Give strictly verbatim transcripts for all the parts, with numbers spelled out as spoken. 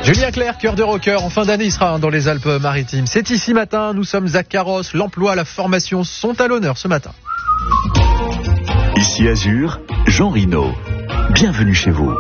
Julien Clerc, cœur de rocker, en fin d'année, il sera dans les Alpes-Maritimes. C'est ici matin, nous sommes à Carrosse. L'emploi, la formation sont à l'honneur ce matin. Ici Azur, Jean Rino. Bienvenue chez vous.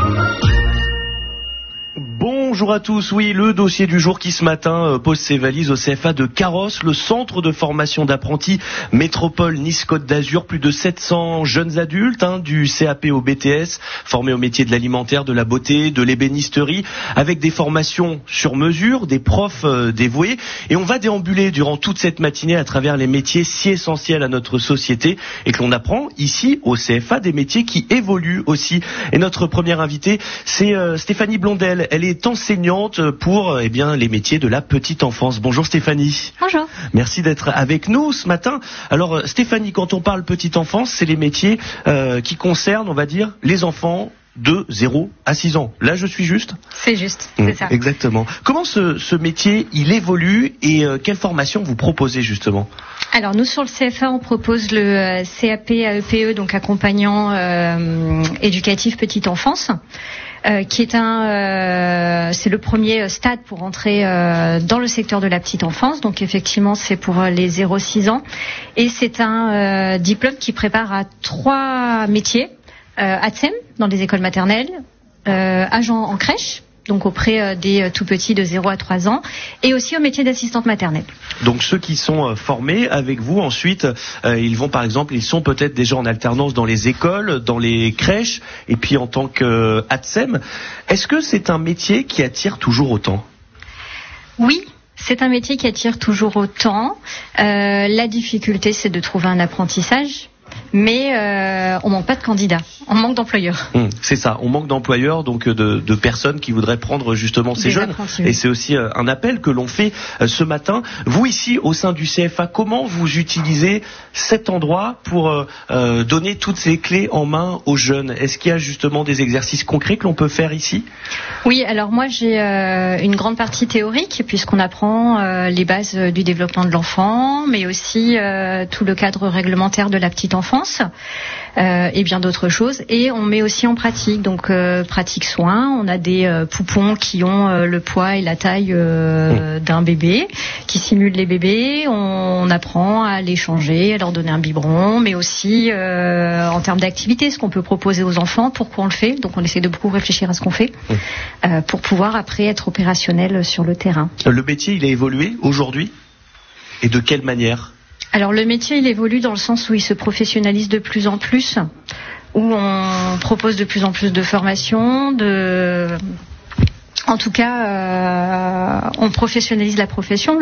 Bonjour à tous, oui, le dossier du jour qui ce matin pose ses valises au C F A de Carrosse, le centre de formation d'apprentis Métropole Nice-Côte d'Azur. Plus de sept cents jeunes adultes hein, du C A P au B T S, formés au métier de l'alimentaire, de la beauté, de l'ébénisterie, avec des formations sur mesure, des profs euh, dévoués. Et on va déambuler durant toute cette matinée à travers les métiers si essentiels à notre société et que l'on apprend ici au C F A, des métiers qui évoluent aussi. Et notre première invitée, c'est euh, Stéphanie Blondel. Elle est enseignante pour eh bien, les métiers de la petite enfance. Bonjour Stéphanie. Bonjour. Merci d'être avec nous ce matin. Alors Stéphanie, quand on parle petite enfance, c'est les métiers euh, qui concernent, on va dire, les enfants de zéro à six ans. Là, je suis juste ? C'est juste, c'est mmh, ça. Exactement. Comment ce, ce métier, il évolue et euh, quelle formation vous proposez justement ? Alors nous sur le C F A, on propose le euh, C A P A E P E, donc accompagnant euh, éducatif petite enfance. Euh, qui est un, euh, c'est le premier stade pour entrer euh, dans le secteur de la petite enfance. Donc effectivement, c'est pour les zéro à six ans, et c'est un euh, diplôme qui prépare à trois métiers euh, A T S E M dans les écoles maternelles, euh, agent en crèche, donc auprès euh, des euh, tout petits de zéro à trois ans, et aussi au métier d'assistante maternelle. Donc ceux qui sont euh, formés avec vous, ensuite, euh, ils vont par exemple, ils sont peut-être déjà en alternance dans les écoles, dans les crèches, et puis en tant que A T S E M. Est-ce que c'est un métier qui attire toujours autant ? Oui. C'est un métier qui attire toujours autant. Euh, la difficulté, c'est de trouver un apprentissage. Mais euh, on manque pas de candidats, on manque d'employeurs. Mmh, c'est ça, on manque d'employeurs, donc de, de personnes qui voudraient prendre justement ces Des jeunes. apprentis. Et c'est aussi euh, un appel que l'on fait euh, ce matin. Vous ici, au sein du C F A, comment vous utilisez cet endroit pour euh, euh, donner toutes ces clés en main aux jeunes ? Est-ce qu'il y a justement des exercices concrets que l'on peut faire ici ? Oui, alors moi j'ai euh, une grande partie théorique, puisqu'on apprend euh, les bases du développement de l'enfant, mais aussi euh, tout le cadre réglementaire de la petite enfance. Euh, et bien d'autres choses, et on met aussi en pratique, donc euh, pratique soins. On a des euh, poupons qui ont euh, le poids et la taille euh, mmh. d'un bébé, qui simulent les bébés. On, on apprend à les changer, à leur donner un biberon, mais aussi euh, en termes d'activité, ce qu'on peut proposer aux enfants, pourquoi on le fait. Donc on essaie de beaucoup réfléchir à ce qu'on fait mmh. euh, pour pouvoir après être opérationnel sur le terrain. Le métier, il a évolué aujourd'hui, et de quelle manière ? Alors le métier, il évolue dans le sens où il se professionnalise de plus en plus, où on propose de plus en plus de formations, de... en tout cas, euh, on professionnalise la profession.